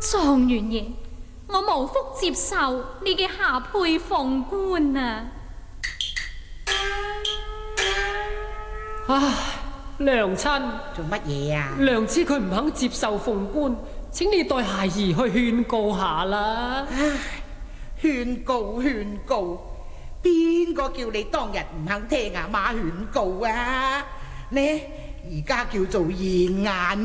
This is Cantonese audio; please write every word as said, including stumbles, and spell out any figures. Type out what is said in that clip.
狀元爺，我無福接受你嘅下配鳳冠啊！ 唉，娘親， 做乜嘢啊？ 娘知佢唔肯接受鳳冠，請你代孩兒去勸告下啦。 唉，勸告勸告，邊個叫你當日唔肯聽阿媽勸告啊？呢而家叫做現眼